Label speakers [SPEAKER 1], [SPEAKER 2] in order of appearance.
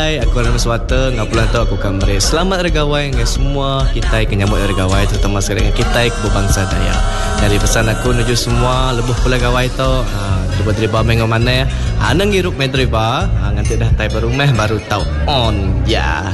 [SPEAKER 1] regawai, aku nama suata ngapulan tu aku kamre. Selamat regawai dengan semua kita kenyamut regawai, terutama sekali dengan kita berbangsa Dayak. Dari pesan aku nuju semua lebuh pula gawai tu, driba-driba mengo mana ya. Nang hirup me driba, nganti dah tai berumah baru tahu on ya.